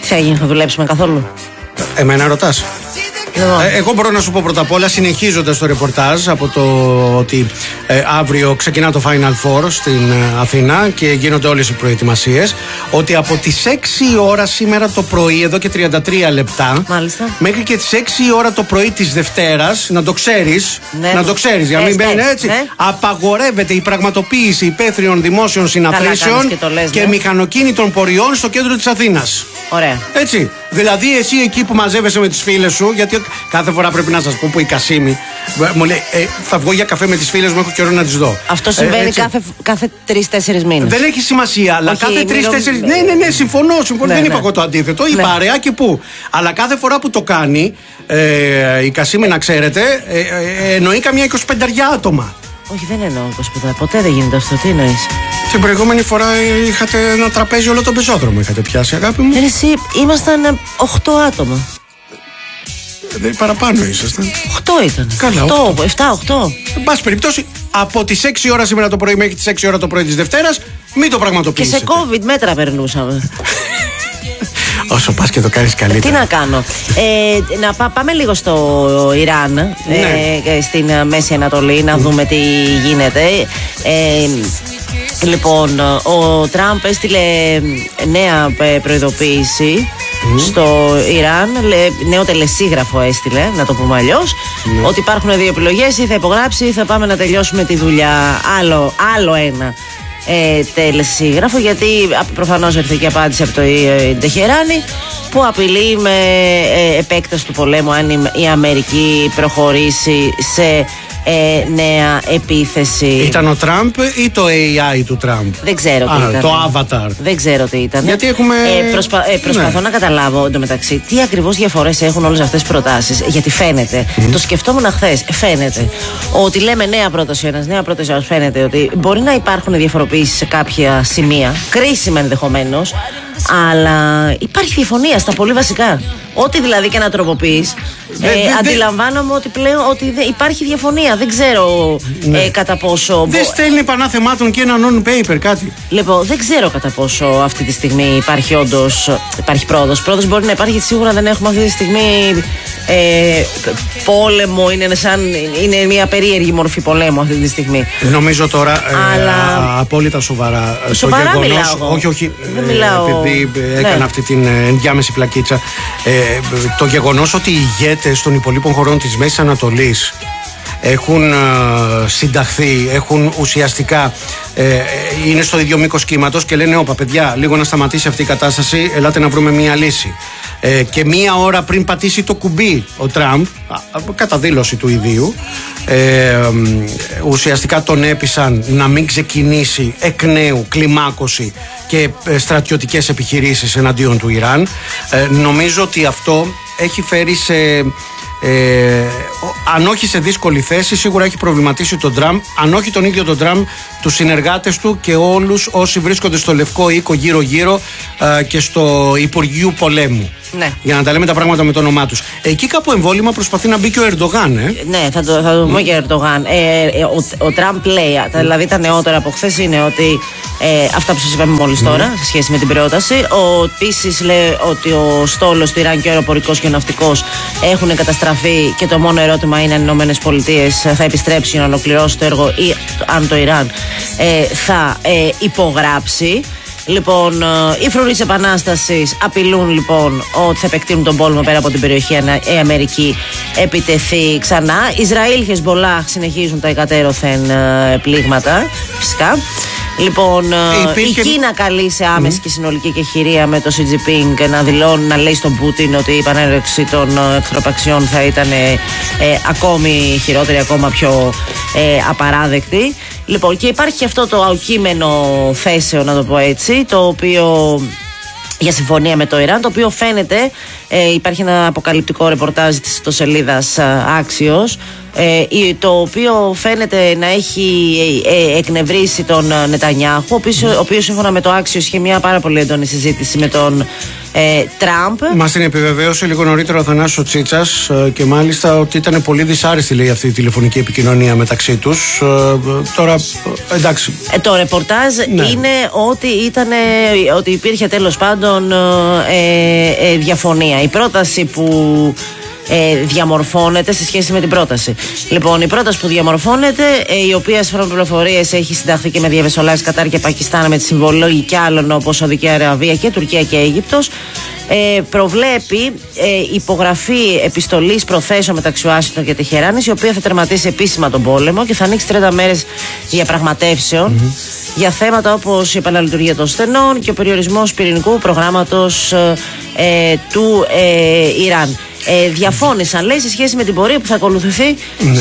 Τι θα γίνει, θα δουλέψουμε καθόλου? Εμένα ρωτάς? Εγώ μπορώ να σου πω πρώτα απ' όλα, συνεχίζοντας το ρεπορτάζ από το ότι αύριο ξεκινά το Final Four στην Αθήνα και γίνονται όλες οι προετοιμασίες, ότι από τις 6 ώρα σήμερα το πρωί, εδώ και 33 λεπτά, μάλιστα, μέχρι και τις 6 ώρα το πρωί της Δευτέρας, να το ξέρεις, να το ξέρεις, για να μην μπαίνει έτσι, απαγορεύεται η πραγματοποίηση υπαίθριων δημόσιων συναθρήσεων και μηχανοκίνητων πορειών στο κέντρο της Αθήνας. Ωραία. Έτσι. Δηλαδή, εσύ εκεί που μαζεύεσαι με τις φίλες σου, γιατί κάθε φορά πρέπει να σας πω που η Κασίμη μου λέει θα βγω για καφέ με τις φίλες μου, έχω καιρό να τις δω. Αυτό συμβαίνει κάθε 3-4 μήνες. Δεν έχει σημασία, αλλά κάθε 3-4. Ναι, συμφωνώ. Δεν είπα εγώ το αντίθετο. Η παρέα και πού. Αλλά κάθε φορά που το κάνει η Κασίμη, να ξέρετε, εννοεί καμιά 25 άτομα. Όχι, δεν εννοώ 25. Ποτέ δεν γίνεται αυτό. Τι εννοείς? Την προηγούμενη φορά είχατε ένα τραπέζι όλο τον πεζόδρομο. Είχατε πιάσει, αγάπη μου. Εσύ ήμασταν 8 άτομα. Παραπάνω ήσασταν. 8 ήταν. Καλά, 7-8. Εν πάση περιπτώσει, από τις 6 ώρα σήμερα το πρωί μέχρι τις 6 ώρα το πρωί της Δευτέρας, μην το πραγματοποιήσετε. Και σε COVID μέτρα περνούσαμε. Όσο πας και το κάνεις καλύτερα. Τι να κάνω. Πάμε λίγο στο Ιράν, στην Μέση Ανατολή, να δούμε τι γίνεται. Λοιπόν, ο Τραμπ έστειλε νέα προειδοποίηση στο Ιράν, νέο τελεσίγραφο έστειλε, να το πούμε αλλιώς, ότι υπάρχουν 2 επιλογές, ή θα υπογράψει ή θα πάμε να τελειώσουμε τη δουλειά. Άλλο ένα τελεσίγραφο, γιατί προφανώς ήρθε και απάντηση από το Τεχεράνι, που απειλεί με επέκταση του πολέμου αν η Αμερική προχωρήσει σε νέα επίθεση. Ήταν ο Τραμπ ή το AI του Τραμπ? Δεν ξέρω τι ήταν. Το avatar. Δεν ξέρω τι ήταν. Γιατί έχουμε... προσπαθώ να καταλάβω εντωμεταξύ τι ακριβώς διαφορές έχουν όλες αυτές τις προτάσεις. Γιατί φαίνεται, το σκεφτόμουν χθες, φαίνεται ότι λέμε νέα πρόταση ένας, νέα πρόταση ένας. Φαίνεται ότι μπορεί να υπάρχουν διαφοροποιήσεις σε κάποια σημεία, κρίσιμα ενδεχομένως, αλλά υπάρχει διαφωνία στα πολύ βασικά. Ό,τι δηλαδή και να τροποποιείς, αντιλαμβάνομαι ότι πλέον υπάρχει διαφωνία. Δεν ξέρω κατά πόσο. Δεν στέλνει πανάθεμάτων και ένα non-paper κάτι. Λοιπόν, δεν ξέρω κατά πόσο αυτή τη στιγμή υπάρχει όντως πρόοδος. Πρόοδος μπορεί να υπάρχει, γιατί σίγουρα δεν έχουμε αυτή τη στιγμή πόλεμο. Είναι μια περίεργη μορφή πολέμου αυτή τη στιγμή. Νομίζω τώρα απόλυτα σοβαρά. Σοβαρά μιλάω. Όχι. Δεν μιλάω. Επειδή έκανα αυτή την ενδιάμεση πλακίτσα. Το γεγονός ότι οι ηγέτες των υπολείπων χωρών της Μέσης Ανατολής έχουν συνταχθεί, έχουν ουσιαστικά είναι στο ίδιο μήκος κύματος και λένε όπα παιδιά, λίγο να σταματήσει αυτή η κατάσταση, ελάτε να βρούμε μία λύση. Και μία ώρα πριν πατήσει το κουμπί ο Τραμπ, κατά δήλωση του ιδίου, ουσιαστικά τον έπεισαν να μην ξεκινήσει εκ νέου κλιμάκωση και στρατιωτικές επιχειρήσεις εναντίον του Ιράν. Νομίζω ότι αυτό έχει φέρει σε... αν όχι σε δύσκολη θέση, σίγουρα έχει προβληματίσει τον Τραμπ, αν όχι τον ίδιο τον Τραμπ, τους συνεργάτες του και όλους όσοι βρίσκονται στο Λευκό Οίκο γύρω-γύρω και στο Υπουργείο Πολέμου. Ναι. Για να τα λέμε τα πράγματα με το όνομά τους. Εκεί κάπου εμβόλυμα προσπαθεί να μπει και ο Ερντογάν. Ναι, θα το πούμε και ο Ερντογάν. Ο Τραμπ λέει, δηλαδή τα νεότερα από χθες είναι ότι αυτά που σας είπαμε μόλις τώρα, σε σχέση με την πρόταση. Επίσης λέει ότι ο στόλος του Ιράν και ο αεροπορικός και ο ναυτικός έχουν καταστραφεί και το μόνο ερώτημα είναι αν οι Ηνωμένες Πολιτείες θα επιστρέψει να ολοκληρώσει το έργο ή αν το Ιράν θα υπογράψει. Λοιπόν, οι φρουροί της Επανάστασης απειλούν λοιπόν ότι θα επεκτείνουν τον πόλεμο πέρα από την περιοχή αν η Αμερική επιτεθεί ξανά. Ισραήλ, Χεσμπολάχ συνεχίζουν τα εκατέρωθεν πλήγματα, φυσικά. Λοιπόν, η Κίνα καλεί σε άμεση και συνολική κεχηρία με το Σι Τζινπίνγκ να δηλώνει, να λέει στον Πούτιν ότι η επανέλευση των εχθροπαξιών θα ήταν ακόμη χειρότερη, ακόμα πιο απαράδεκτη. Λοιπόν, και υπάρχει και αυτό το αοκείμενο θέσεων, να το πω έτσι, το οποίο για συμφωνία με το Ιράν, το οποίο φαίνεται, υπάρχει ένα αποκαλυπτικό ρεπορτάζ της ιστοσελίδας Axios, το οποίο φαίνεται να έχει εκνευρίσει τον Νετανιάχου, ο οποίος σύμφωνα με το Axios είχε μια πάρα πολύ έντονη συζήτηση με τον Τραμπ. Μας την επιβεβαίωσε λίγο νωρίτερα ο Θανάσης Τσίτσας και μάλιστα ότι ήταν πολύ δυσάρεστη, λέει, αυτή η τηλεφωνική επικοινωνία μεταξύ τους. Τώρα, εντάξει. Το ρεπορτάζ είναι ότι υπήρχε τέλος πάντων διαφωνία. Η πρόταση που διαμορφώνεται σε σχέση με την πρόταση. Λοιπόν, η πρόταση που διαμορφώνεται, η οποία σύμφωνα με πληροφορίες έχει συνταχθεί και με διαμεσολάβηση Κατάρ και Πακιστάν με τη συμβολή κι άλλων όπως Σαουδική Αραβία και Τουρκία και Αίγυπτος, προβλέπει υπογραφή επιστολής προθέσεων μεταξύ Ουάσιγκτον και Τεχεράνης, η οποία θα τερματίσει επίσημα τον πόλεμο και θα ανοίξει 30 μέρες διαπραγματεύσεων για θέματα όπως η επαναλειτουργία των στενών και ο περιορισμός πυρηνικού προγράμματος του Ιράν. Διαφώνησαν, λέει, σε σχέση με την πορεία που θα ακολουθηθεί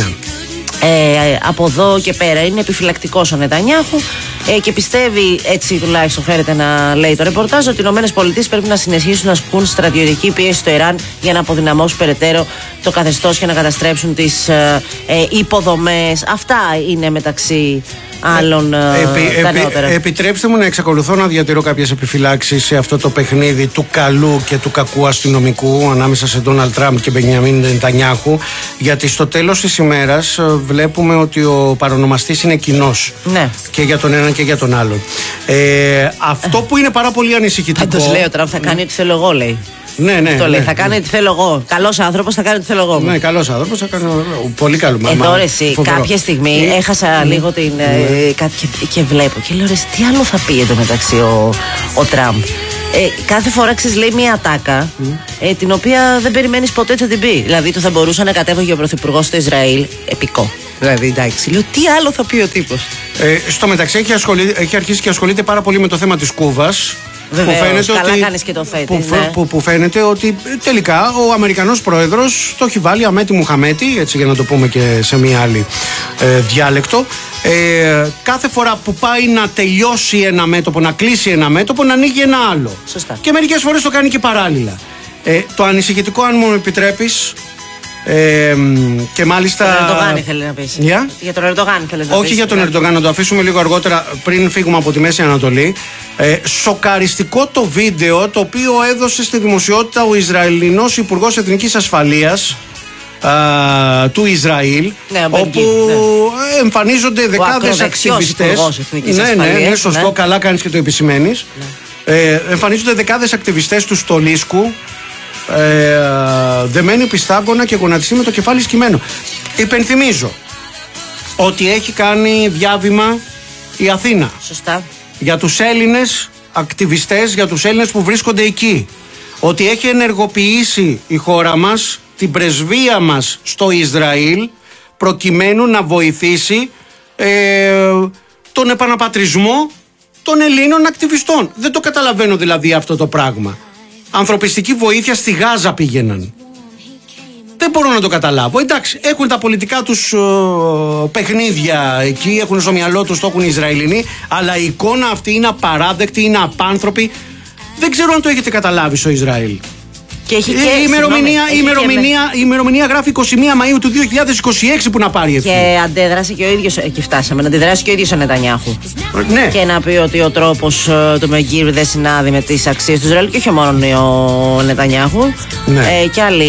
από εδώ και πέρα. Είναι επιφυλακτικός ο Νετανιάχου και πιστεύει, έτσι τουλάχιστον φέρεται να λέει το ρεπορτάζ, ότι οι ΗΠΑ πρέπει να συνεχίσουν να ασκούν στρατιωτική πίεση στο Ιράν για να αποδυναμώσουν περαιτέρω το καθεστώς και να καταστρέψουν τις υποδομές. Αυτά είναι μεταξύ άλλων τα νεότερα. Επιτρέψτε μου να εξακολουθώ να διατηρώ κάποιες επιφυλάξεις σε αυτό το παιχνίδι του καλού και του κακού αστυνομικού ανάμεσα σε Ντόναλντ Τραμπ και Μπενιαμίν Νετανιάχου, γιατί στο τέλος της ημέρας βλέπουμε ότι ο παρονομαστής είναι κοινός. Ναι. Και για τον έναν και για τον άλλον. Αυτό που είναι πάρα πολύ ανησυχητικό. Πάντως λέει ο Τραμπ θα κάνει ό,τι θέλω εγώ, λέει. Ναι, το λέει, θα κάνει ό,τι θέλω εγώ. Καλός άνθρωπος, θα κάνει ό,τι θέλω εγώ. Ναι, καλός άνθρωπος, θα κάνει. Πολύ καλό. Εδώ εσύ, κάποια στιγμή έχασα λίγο την. Και βλέπω και λέω, τι άλλο θα πει εντωμεταξύ ο Τραμπ. Κάθε φορά λέει μια ατάκα την οποία δεν περιμένεις ποτέ θα την πει. Δηλαδή το θα μπορούσε να κατέβαγε ο πρωθυπουργός στο Ισραήλ. Επικό. Δηλαδή εντάξει, λέω τι άλλο θα πει ο τύπος. Στο μεταξύ έχει αρχίσει και ασχολείται πάρα πολύ με το θέμα της Κούβας. Βεβαίως, καλά κάνεις και το θέτεις. Που φαίνεται ότι τελικά ο Αμερικανός πρόεδρος το έχει βάλει αμέτη Μουχαμέτη, έτσι για να το πούμε και σε μια άλλη διάλεκτο. Κάθε φορά που πάει να τελειώσει ένα μέτωπο, να κλείσει ένα μέτωπο, να ανοίγει ένα άλλο. Σωστά. Και μερικές φορές το κάνει και παράλληλα. Το ανησυχητικό, αν μου επιτρέπεις, και μάλιστα. Για τον Ερντογάν ήθελε να πεις. Για τον Ερντογάν ήθελε να πεις. Όχι για τον Ερντογάν, να το αφήσουμε λίγο αργότερα πριν φύγουμε από τη Μέση Ανατολή. Σοκαριστικό το βίντεο το οποίο έδωσε στη δημοσιότητα ο Ισραηλινός Υπουργός Εθνικής Ασφαλείας του Ισραήλ, όπου εμφανίζονται δεκάδες ακτιβιστές. Ναι, σωστό, καλά κάνεις και το επισημαίνεις. Εμφανίζονται δεκάδες ακτιβιστές του Στολίσκου, δεμένοι πιστάγκωνα και γονατιστοί με το κεφάλι σκυμμένο. Υπενθυμίζω ότι έχει κάνει διάβημα η Αθήνα. Σωστά. Για τους Έλληνες ακτιβιστές, για τους Έλληνες που βρίσκονται εκεί. Ότι έχει ενεργοποιήσει η χώρα μας την πρεσβεία μας στο Ισραήλ προκειμένου να βοηθήσει τον επαναπατρισμό των Ελλήνων ακτιβιστών. Δεν το καταλαβαίνω δηλαδή αυτό το πράγμα. Ανθρωπιστική βοήθεια στη Γάζα πήγαιναν. Δεν μπορώ να το καταλάβω. Εντάξει, έχουν τα πολιτικά τους παιχνίδια εκεί, έχουν στο μυαλό τους, το έχουν οι Ισραηλινοί, αλλά η εικόνα αυτή είναι απαράδεκτη, είναι απάνθρωπη. Δεν ξέρω αν το έχετε καταλάβει στο Ισραήλ. Και έχει και η ημερομηνία γράφει 21 Μαΐου του 2026 που να πάρει ευθύνη. Και αντέδρασε και ο ίδιος, εκεί φτάσαμε, να αντιδράσει και ο ίδιος ο Νετανιάχου. Ναι. Και να πει ότι ο τρόπος του Μεγκύρ δεν συνάδει με τις αξίες του Ισραήλ, και όχι μόνο ο Νετανιάχου. Ναι.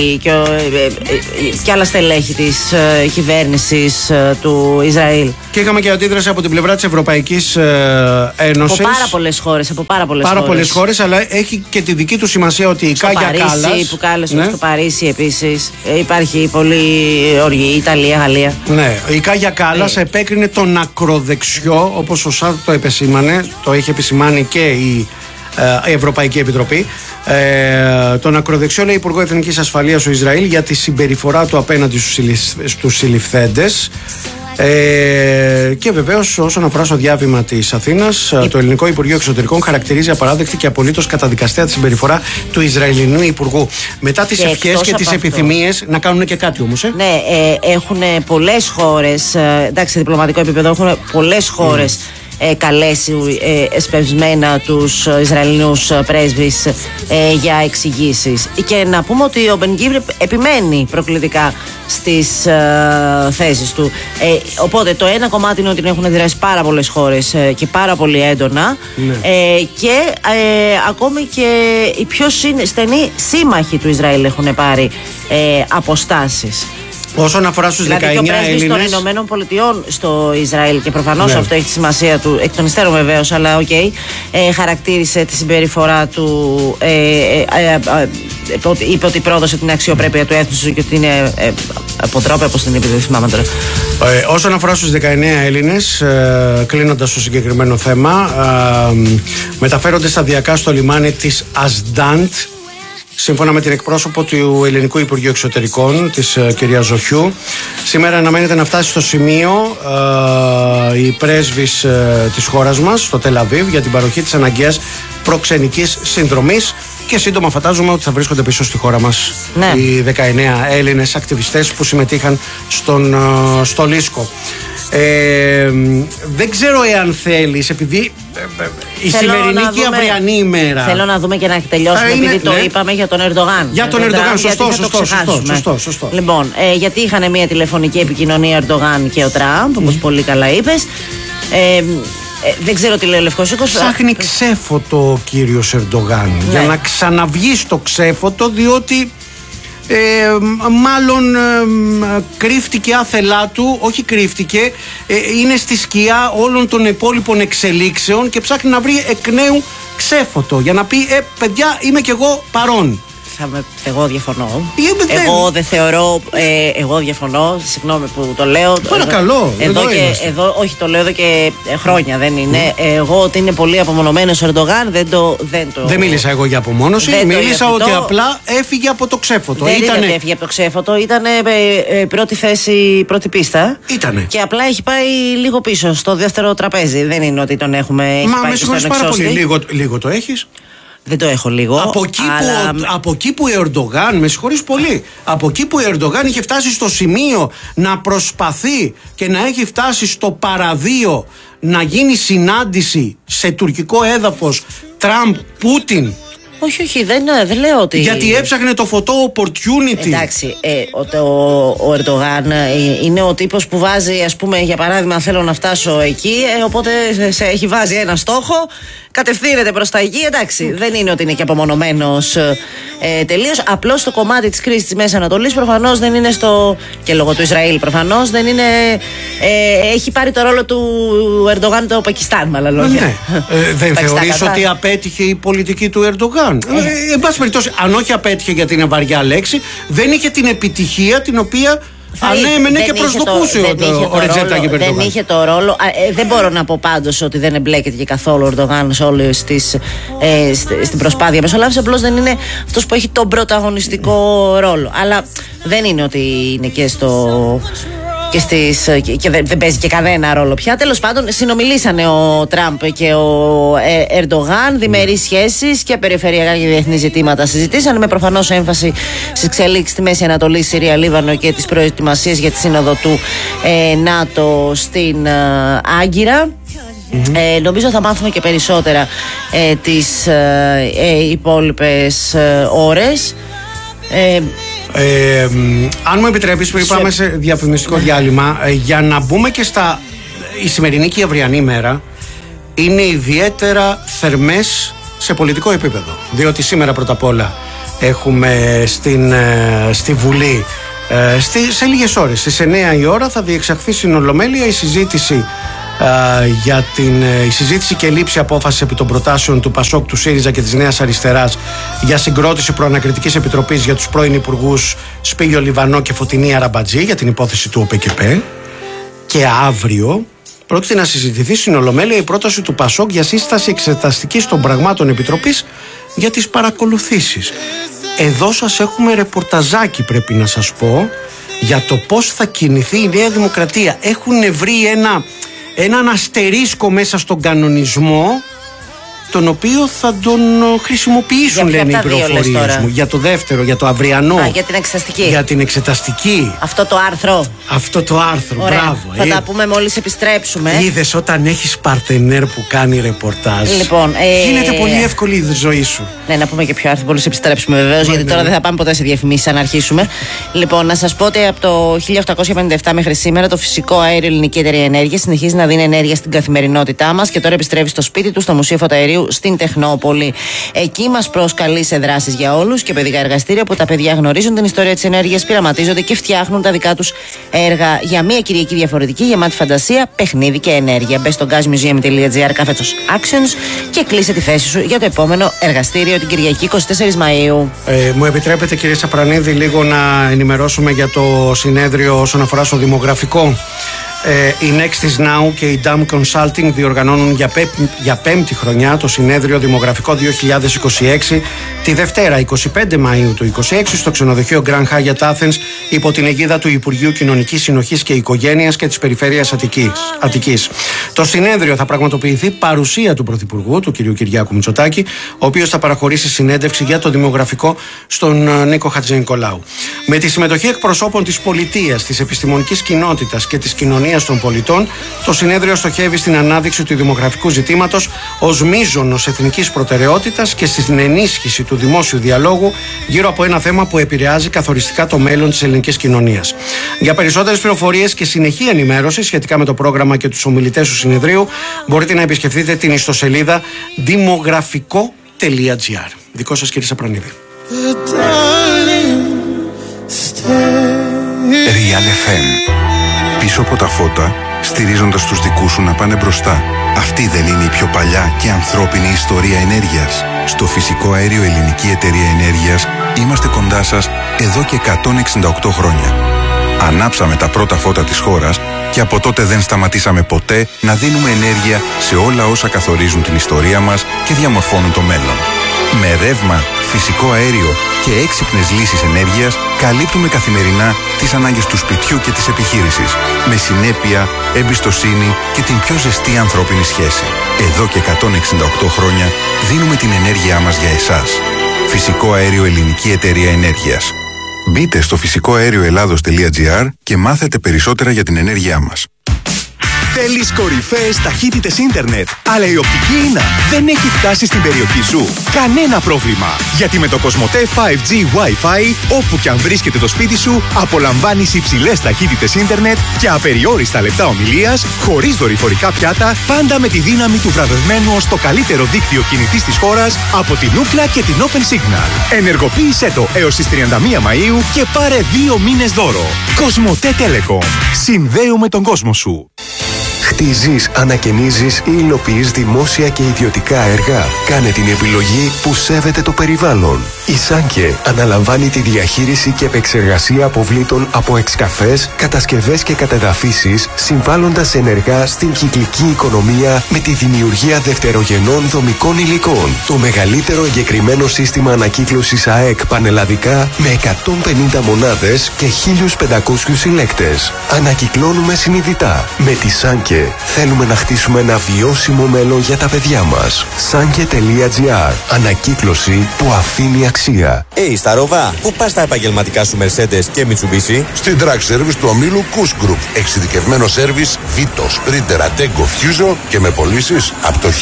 Και άλλα στελέχη της κυβέρνησης του Ισραήλ. Και είχαμε και αντίδραση από την πλευρά της Ευρωπαϊκής Ένωσης. Από πάρα πολλές χώρες. Πάρα πολλές χώρες, αλλά έχει και τη δική του σημασία ότι η Κάγια Κάλλας. Που κάλεσε στο Παρίσι επίσης. Υπάρχει πολύ οργή, Ιταλία, Γαλλία. Ναι, η Κάγια Κάλλας επέκρινε τον ακροδεξιό, όπως σωστά το επεσήμανε, το έχει επισημάνει και η Ευρωπαϊκή Επιτροπή. Τον ακροδεξιό, λέει, Υπουργό Εθνικής Ασφαλείας του Ισραήλ για τη συμπεριφορά του απέναντι στους συλληφθέντες. Και βεβαίως, όσον αφορά στο διάβημα της Αθήνας, το Ελληνικό Υπουργείο Εξωτερικών χαρακτηρίζει απαράδεκτη και απολύτως καταδικαστέα τη συμπεριφορά του Ισραηλινού Υπουργού. Μετά τις ευχές και τις επιθυμίες να κάνουν και κάτι όμως. Ναι, έχουν πολλές χώρες, εντάξει, σε διπλωματικό επίπεδο έχουν πολλές χώρες καλέσει εσπευσμένα τους Ισραηλινούς πρέσβεις για εξηγήσεις. Και να πούμε ότι ο Μπεν Γκβίρ επιμένει προκλητικά στις θέσεις του. Οπότε το ένα κομμάτι είναι ότι έχουν αντιδράσει πάρα πολλές χώρες και πάρα πολύ έντονα, και ακόμη και οι πιο στενοί σύμμαχοι του Ισραήλ έχουν πάρει αποστάσεις. Όσον αφορά στους 19 δηλαδή Έλληνες. Ο πρέσβης των Ηνωμένων Πολιτειών στο Ισραήλ, και προφανώς αυτό έχει τη σημασία του, εκ των υστέρων βεβαίως, αλλά χαρακτήρισε τη συμπεριφορά του, είπε ότι πρόδωσε την αξιοπρέπεια του έθνους και ότι είναι αποτρόπαιο, όπως την είπε, δεν θυμάμαι τώρα. Όσον αφορά στους 19 Έλληνες, κλείνοντας το συγκεκριμένο θέμα, μεταφέρονται σταδιακά στο λιμάνι της Ασντάντ. Σύμφωνα με την εκπρόσωπο του Ελληνικού Υπουργείου Εξωτερικών, της κυρία Ζοχιού, σήμερα αναμένεται να φτάσει στο σημείο η πρέσβης της χώρας μας, στο Τελ Αβίβ, για την παροχή της αναγκαίας προξενικής συνδρομής, και σύντομα φαντάζομαι ότι θα βρίσκονται πίσω στη χώρα μας οι 19 Έλληνες ακτιβιστές που συμμετείχαν στο Λίσκο. Δεν ξέρω εάν θέλεις, επειδή η σημερινή και η αυριανή ημέρα. Θέλω να δούμε και να τελειώσουμε, επειδή το είπαμε για τον Ερντογάν. Για τον Ερντογάν, σωστό. Λοιπόν, γιατί είχαν μια τηλεφωνική επικοινωνία Ερντογάν και ο Τραμπ, όπως πολύ καλά είπες. Δεν ξέρω τι λέει ο Λευκός Οίκος. Ψάχνει ξέφωτο ο κύριος Ερντογάν, για να ξαναβγεί στο ξέφωτο, διότι μάλλον κρύφτηκε άθελά του, όχι κρύφτηκε, είναι στη σκιά όλων των υπόλοιπων εξελίξεων και ψάχνει να βρει εκ νέου ξέφωτο για να πει παιδιά, είμαι κι εγώ παρόν. Εγώ διαφωνώ. Εγώ δεν θεωρώ. Εγώ διαφωνώ. Συγγνώμη που το λέω. Παρακαλώ. Εδώ, όχι, το λέω εδώ και χρόνια. Δεν είναι. Εγώ ότι είναι πολύ απομονωμένος ο Ερντογάν. Δεν μίλησα εγώ για απομόνωση. Μίλησα ότι απλά έφυγε από το ξέφωτο. Δεν ήταν ότι έφυγε από το ξέφωτο. Ήταν πρώτη θέση, πρώτη πίστα. Ήτανε. Και απλά έχει πάει λίγο πίσω στο δεύτερο τραπέζι. Δεν είναι ότι τον έχουμε. Μα με συγχωρείς πάρα πολύ. Λίγο το έχεις. Δεν το έχω λίγο. Από εκεί που ο Ερντογάν, με συγχωρείς πολύ, από εκεί που ο Ερντογάν είχε φτάσει στο σημείο να προσπαθεί και να έχει φτάσει στο παραδείο να γίνει συνάντηση σε τουρκικό έδαφος Τραμπ-Πούτιν. Όχι, δεν λέω ότι. Γιατί έψαχνε το φωτό opportunity. Εντάξει, ο Ερντογάν είναι ο τύπος που βάζει, ας πούμε, για παράδειγμα, θέλω να φτάσω εκεί, οπότε έχει βάζει ένα στόχο, κατευθύνεται προς τα εκεί. Εντάξει, δεν είναι ότι είναι και απομονωμένος τελείως. Απλώς το κομμάτι της κρίσης της Μέσης Ανατολής προφανώς δεν είναι και λόγω του Ισραήλ προφανώς δεν είναι. Έχει πάρει το ρόλο του Ερντογάν το Πακιστάν, με άλλα λόγια. Δεν θεωρείς ότι απέτυχε η πολιτική του Ερντογάν? Εν πάση περιπτώσει, αν όχι απέτυχε, γιατί είναι βαριά λέξη, δεν είχε την επιτυχία την οποία ανέμενε και προσδοκούσε ο Ρετζέπ Ταγιπ Ερντογάν. Δεν είχε το ρόλο. Δεν μπορώ να πω πάντως ότι δεν εμπλέκεται και καθόλου ο Ερντογάν σε όλη στην προσπάθεια μεσολάβηση. Απλώς δεν είναι αυτός που έχει τον πρωταγωνιστικό ρόλο. Αλλά δεν είναι ότι είναι και δεν παίζει και κανένα ρόλο πια. Τέλος πάντων, συνομιλήσανε ο Τραμπ και ο Ερντογάν, διμερείς σχέσεις και περιφερειακά και διεθνή ζητήματα συζητήσανε, με προφανώς έμφαση στις εξελίξεις στη Μέση Ανατολή, Συρία, Λίβανο και τις προετοιμασίες για τη σύνοδο του ΝΑΤΟ στην Άγκυρα. Νομίζω θα μάθουμε και περισσότερα τις υπόλοιπες ώρες. Αν μου επιτρέπεις, πριν πάμε σε διαφημιστικό διάλειμμα, για να μπούμε και η σημερινή και η αυριανή μέρα είναι ιδιαίτερα θερμές σε πολιτικό επίπεδο, διότι σήμερα πρώτα απ' όλα έχουμε στη Βουλή σε λίγες ώρες, στις 9 η ώρα θα διεξαχθεί στην Ολομέλεια η συζήτηση η συζήτηση και λήψη απόφαση επί των προτάσεων του ΠΑΣΟΚ, του ΣΥΡΙΖΑ και της Νέας Αριστεράς για συγκρότηση προανακριτικής επιτροπής για τους πρώην υπουργούς Σπύλιο Λιβανό και Φωτεινή Αραμπατζή για την υπόθεση του ΟΠΕΚΕΠΕ. Και αύριο πρόκειται να συζητηθεί στην Ολομέλεια η πρόταση του ΠΑΣΟΚ για σύσταση εξεταστικής των πραγμάτων επιτροπής για τις παρακολουθήσεις. Εδώ σας έχουμε ρεπορταζάκι, πρέπει να σας πω, για το πώς θα κινηθεί η Νέα Δημοκρατία. Έχουν βρει έναν αστερίσκο μέσα στον κανονισμό, τον οποίο θα τον χρησιμοποιήσουν, λένε οι πληροφορίες μου. Για το δεύτερο, για το αυριανό. Για την εξεταστική. Για την εξεταστική. Αυτό το άρθρο. Αυτό το άρθρο, ωραία. Μπράβο. Θα τα πούμε μόλις επιστρέψουμε. Είδες όταν έχεις παρτενέρ που κάνει ρεπορτάζ. Λοιπόν, γίνεται πολύ εύκολη η ζωή σου. Ναι, να πούμε και ποιο άρθρο μόλις επιστρέψουμε βεβαίως, γιατί τώρα δεν θα πάμε ποτέ σε διαφημίσεις αν αρχίσουμε. Λοιπόν, να σας πω ότι από το 1857 μέχρι σήμερα το φυσικό αέριο Ελληνική Εταιρεία Ενέργειας συνεχίζει να δίνει ενέργεια στην καθημερινότητά μας και τώρα επιστρέφει στο σπίτι του, στο Μουσείο Φωταερίου στην Τεχνόπολη. Εκεί μας προσκαλεί σε δράσεις για όλους και παιδικά εργαστήρια που τα παιδιά γνωρίζουν την ιστορία της ενέργειας, πειραματίζονται και φτιάχνουν τα δικά τους έργα για μια Κυριακή διαφορετική, γεμάτη φαντασία, παιχνίδι και ενέργεια. Μπες στο gazmuseum.gr/actions και κλείσε τη θέση σου για το επόμενο εργαστήριο την Κυριακή 24 Μαΐου. Μου επιτρέπετε, κύριε Σαπρανίδη, λίγο να ενημερώσουμε για το συνέδριο όσον αφορά στο δημογραφικό. Η Nextis Now και η DAM Consulting διοργανώνουν για πέμπτη χρονιά το συνέδριο δημογραφικό 2026 τη Δευτέρα 25 Μαΐου του 2026 στο ξενοδοχείο Grand Hyatt Athens υπό την αιγίδα του Υπουργείου Κοινωνικής Συνοχής και Οικογένειας και της Περιφέρειας Αττικής. Το συνέδριο θα πραγματοποιηθεί παρουσία του Πρωθυπουργού, του κ. Κυριάκου Μητσοτάκη, ο οποίος θα παραχωρήσει συνέντευξη για το δημογραφικό στον Νίκο Χατζηνικολάου. Με τη συμμετοχή εκπροσώπων της πολιτείας, της επιστημονικής κοινότητας και της κοινωνίας των πολιτών, το συνέδριο στοχεύει στην ανάδειξη του δημογραφικού ζητήματος ως μείζωνος εθνικής προτεραιότητας και στην ενίσχυση του δημόσιου διαλόγου γύρω από ένα θέμα που επηρεάζει καθοριστικά το μέλλον της ελληνικής κοινωνίας. Για περισσότερες πληροφορίες και συνεχή ενημέρωση σχετικά με το πρόγραμμα και τους ομιλητές του συνεδρίου, μπορείτε να επισκεφτείτε την ιστοσελίδα demografiko.gr. Δικό σας, κύριε Σαπρανίδη. Real FM. Πίσω από τα φώτα, στηρίζοντας τους δικούς σου να πάνε μπροστά. Αυτή δεν είναι η πιο παλιά και ανθρώπινη ιστορία ενέργειας? Στο φυσικό αέριο Ελληνική Εταιρεία Ενέργειας είμαστε κοντά σας εδώ και 168 χρόνια. Ανάψαμε τα πρώτα φώτα της χώρας και από τότε δεν σταματήσαμε ποτέ να δίνουμε ενέργεια σε όλα όσα καθορίζουν την ιστορία μας και διαμορφώνουν το μέλλον. Με ρεύμα, φυσικό αέριο και έξυπνες λύσεις ενέργειας καλύπτουμε καθημερινά τις ανάγκες του σπιτιού και της επιχείρησης. Με συνέπεια, εμπιστοσύνη και την πιο ζεστή ανθρώπινη σχέση. Εδώ και 168 χρόνια δίνουμε την ενέργειά μας για εσάς. Φυσικό αέριο Ελληνική Εταιρεία Ενέργειας. Μπείτε στο φυσικοαέρioελλάδος.gr και μάθετε περισσότερα για την ενέργειά μας. Θέλεις κορυφαίες ταχύτητες ίντερνετ, αλλά η οπτική ίνα δεν έχει φτάσει στην περιοχή σου? Κανένα πρόβλημα, γιατί με το Cosmote 5G Wi-Fi, όπου και αν βρίσκεται το σπίτι σου, απολαμβάνεις υψηλές ταχύτητες ίντερνετ και απεριόριστα λεπτά ομιλίας, χωρίς δορυφορικά πιάτα, πάντα με τη δύναμη του βραβευμένου ως το καλύτερο δίκτυο κινητής της χώρας από την Ookla και την Open Signal. Ενεργοποίησέ το έως τις 31 Μαΐου και πάρε 2 μήνες δώρο. Cosmote Telecom. Συνδέουμε τον κόσμο σου. Χτίζεις, ανακαινίζεις ή υλοποιείς δημόσια και ιδιωτικά έργα? Κάνε την επιλογή που σέβεται το περιβάλλον. Η Σάνκε αναλαμβάνει τη διαχείριση και επεξεργασία αποβλήτων από εξκαφές, κατασκευές και κατεδαφίσεις, συμβάλλοντας ενεργά στην κυκλική οικονομία με τη δημιουργία δευτερογενών δομικών υλικών. Το μεγαλύτερο εγκεκριμένο σύστημα ανακύκλωσης ΑΕΚ πανελλαδικά με 150 μονάδες και 1.500 συλλέκτες. Ανακυκλώνουμε συνειδητά. Με τη Σάνκε θέλουμε να χτίσουμε ένα βιώσιμο μέλλον για τα παιδιά μας. Sanke.gr. Ανακύκλωση που αφήνει αξία. Σταρόβα, πού πας τα επαγγελματικά σου Mercedes και Mitsubishi? Στην Track Service του ομίλου Kuss Group. Εξειδικευμένο σέρβις Vito, Sprinter, Ateco, Fuso και με πωλήσεις από το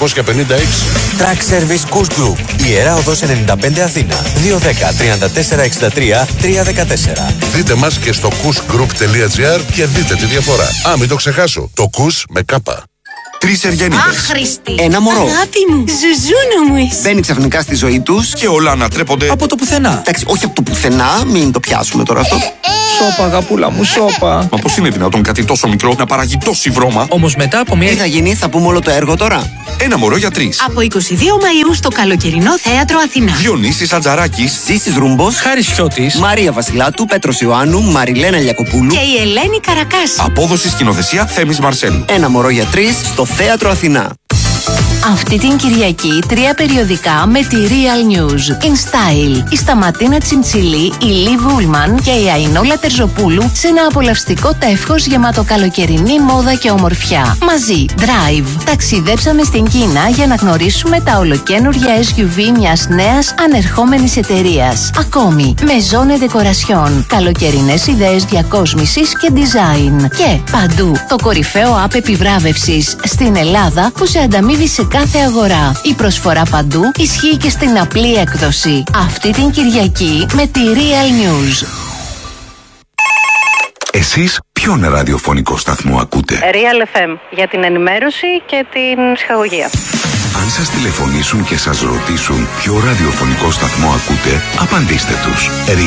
1956. Track Service Kuss Group. Ιερά Οδός 95 Αθήνα. 210 34 63 314. Δείτε μας και στο kussgroup.gr και δείτε τη διαφορά. Μην το ξεχάσω. Το Kuss με κάπα. 3 Εργένιδες. Άχρηστη. Ένα μωρό. Αγάπη μου. Ζουζούνο μου είσαι. Μπαίνει ξαφνικά στη ζωή τους και όλα ανατρέπονται από το πουθενά. Εντάξει, όχι από το πουθενά, μην το πιάσουμε τώρα αυτό. Σώπα, αγαπούλα μου, σώπα. Μα πώς είναι δυνατόν κάτι τόσο μικρό να παράγει τόση βρώμα? Όμως μετά από μια. Τι θα γίνει, θα πούμε όλο το έργο τώρα. Ένα μωρό για 3. Από 22 Μαΐου στο καλοκαιρινό θέατρο Αθηνά. Διονύσης Ατζαράκης, Ζήσης Ρούμπος, Χάρης Χιώτης, Μαρία Βασιλάτου, Πέτρος Ιωάννου, Μαριλένα Λιακοπούλου και η Ελένη Καρακάση. Απόδοση σκηνοθεσία Θέμης Μαρσέλου. Ένα μωρό για 3 στο θέατρο Αθηνά. Αυτή την Κυριακή 3 περιοδικά με τη Real News. In Style, η Σταματίνα Τσιμτσιλή, η Λί Βούλμαν και η Αϊνόλα Τερζοπούλου σε ένα απολαυστικό τεύχος γεμάτο καλοκαιρινή μόδα και ομορφιά. Μαζί, Drive. Ταξιδέψαμε στην Κίνα για να γνωρίσουμε τα ολοκαίνουργια SUV μιας νέας ανερχόμενης εταιρείας. Ακόμη, Maison Decoration. Καλοκαιρινές ιδέες διακόσμησης και design. Και παντού, το κορυφαίο app επιβράβευσης στην Ελλάδα που σε ανταμείβει σε κάθε αγορά. Η προσφορά παντού ισχύει και στην απλή έκδοση. Αυτή την Κυριακή με τη Real News. Εσείς ποιον ραδιοφωνικό σταθμό ακούτε? Real FM, για την ενημέρωση και την ψυχαγωγία. Αν σας τηλεφωνήσουν και σας ρωτήσουν ποιο ραδιοφωνικό σταθμό ακούτε, απαντήστε τους.